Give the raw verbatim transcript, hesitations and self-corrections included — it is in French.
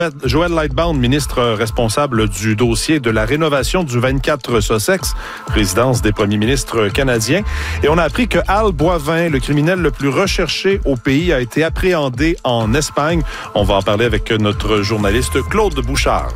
Joël Lightbound, ministre responsable du dossier de la rénovation du vingt-quatre Sussex, résidence des premiers ministres canadiens. Et on a appris que Al Boivin, le criminel le plus recherché au pays, a été appréhendé en Espagne. On va en parler avec notre journaliste Claude Bouchard.